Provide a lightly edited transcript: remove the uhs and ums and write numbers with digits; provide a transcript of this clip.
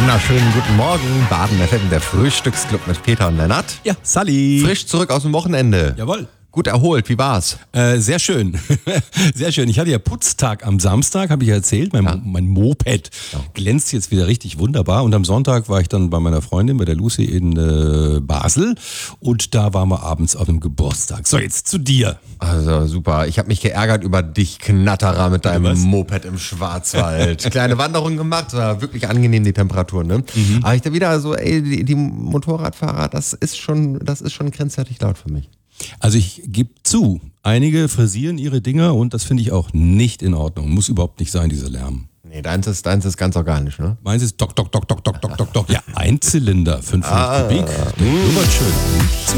wunderschönen guten Morgen. Baden FM, der Frühstücksclub mit Peter und Lennart. Ja, Sally. Frisch zurück aus dem Wochenende. Jawohl. Gut erholt, wie war's? Sehr schön. Sehr schön. Ich hatte ja Putztag am Samstag, habe ich ja erzählt. Mein Moped glänzt jetzt wieder richtig wunderbar. Und am Sonntag war ich dann bei meiner Freundin, bei der Lucy in Basel. Und da waren wir abends auf einem Geburtstag. So, jetzt zu dir. Also super. Ich habe mich geärgert über dich, Knatterer, mit deinem Moped im Schwarzwald. Kleine Wanderung gemacht, war wirklich angenehm, die Temperatur, ne? Aber ich da wieder so, die Motorradfahrer, das ist schon grenzwertig laut für mich. Also ich gebe zu, einige frisieren ihre Dinger und das finde ich auch nicht in Ordnung. Muss überhaupt nicht sein, dieser Lärm. Nee, deins ist ganz organisch, ne? Meins ist Dock. Ja, Einzylinder, 500 Kubik. Nur mal schön.